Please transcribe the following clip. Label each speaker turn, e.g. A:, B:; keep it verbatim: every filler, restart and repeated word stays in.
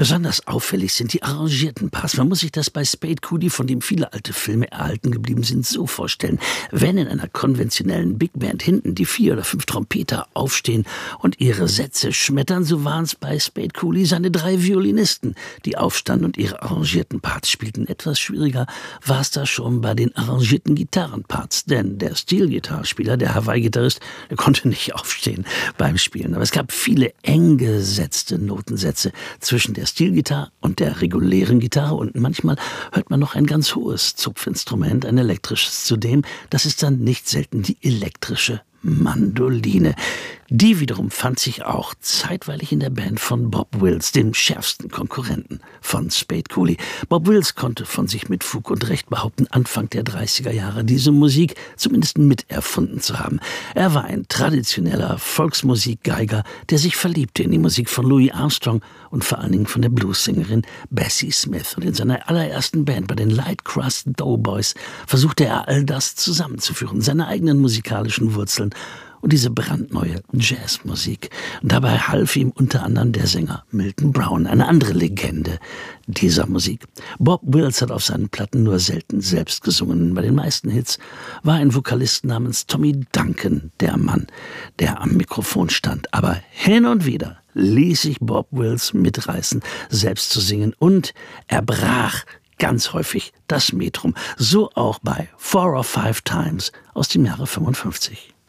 A: Besonders auffällig sind die arrangierten Parts. Man muss sich das bei Spade Cooley, von dem viele alte Filme erhalten geblieben sind, so vorstellen. Wenn in einer konventionellen Big Band hinten die vier oder fünf Trompeter aufstehen und ihre Sätze schmettern, so waren es bei Spade Cooley seine drei Violinisten, die aufstanden und ihre arrangierten Parts spielten. Etwas schwieriger war es da schon bei den arrangierten Gitarrenparts, denn der Steel-Gitarrespieler, der Hawaii-Gitarrist, der konnte nicht aufstehen beim Spielen. Aber es gab viele eng gesetzte Notensätze zwischen der Steelgitarre und der regulären Gitarre und manchmal hört man noch ein ganz hohes Zupfinstrument, ein elektrisches zudem. Das ist dann nicht selten die elektrische Mandoline. Die wiederum fand sich auch zeitweilig in der Band von Bob Wills, dem schärfsten Konkurrenten von Spade Cooley. Bob Wills konnte von sich mit Fug und Recht behaupten, Anfang der dreißiger Jahre diese Musik zumindest miterfunden zu haben. Er war ein traditioneller Volksmusikgeiger, der sich verliebte in die Musik von Louis Armstrong und vor allen Dingen von der Bluessängerin Bessie Smith. Und in seiner allerersten Band, bei den Light Crust Doughboys, versuchte er all das zusammenzuführen, seine eigenen musikalischen Wurzeln und diese brandneue Jazzmusik. Und dabei half ihm unter anderem der Sänger Milton Brown, eine andere Legende dieser Musik. Bob Wills hat auf seinen Platten nur selten selbst gesungen. Bei den meisten Hits war ein Vokalist namens Tommy Duncan der Mann, der am Mikrofon stand. Aber hin und wieder ließ sich Bob Wills mitreißen, selbst zu singen, und er brach ganz häufig das Metrum. So auch bei Four or Five Times aus dem Jahre fünfundfünfzig.